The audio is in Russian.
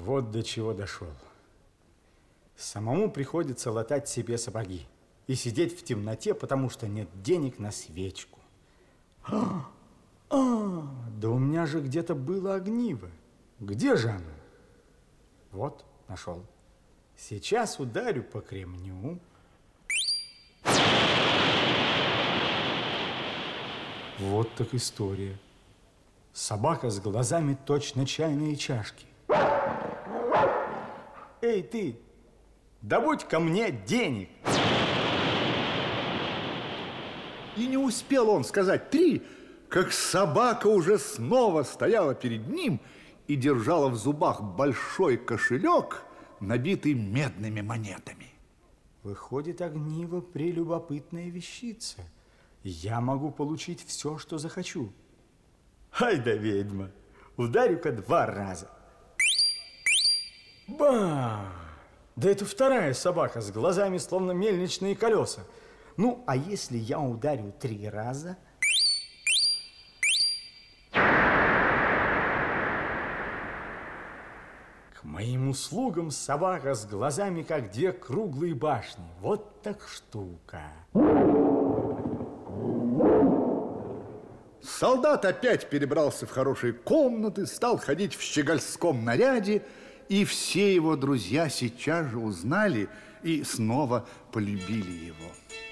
Вот до чего дошел. Самому приходится латать себе сапоги и сидеть в темноте, потому что нет денег на свечку. Да у меня же где-то было огниво. Где же оно? Вот, нашел. Сейчас ударю по кремню. Вот так история. Собака с глазами точно чайные чашки. Эй, ты, добудь ко мне денег. И не успел он сказать 3, как собака уже снова стояла перед ним и держала в зубах большой кошелек, набитый медными монетами. Выходит, огниво прелюбопытная вещица. Я могу получить все, что захочу. Ай да ведьма, ударю-ка 2 раза. Ба! Да это вторая собака с глазами, словно мельничные колеса. Ну, а если я ударю 3 раза? К моим услугам собака с глазами, как 2 круглые башни. Вот так штука. Солдат опять перебрался в хорошие комнаты, стал ходить в щегольском наряде, и все его друзья сейчас же узнали и снова полюбили его.